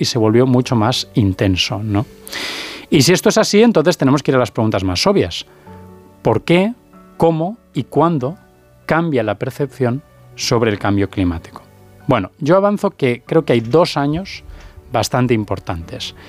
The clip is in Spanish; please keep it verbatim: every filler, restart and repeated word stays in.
y se volvió mucho más intenso, ¿no? Y si esto es así, entonces tenemos que ir a las preguntas más obvias. ¿Por qué, cómo y cuándo cambia la percepción sobre el cambio climático? Bueno, yo avanzo que creo que hay dos años bastante importantes.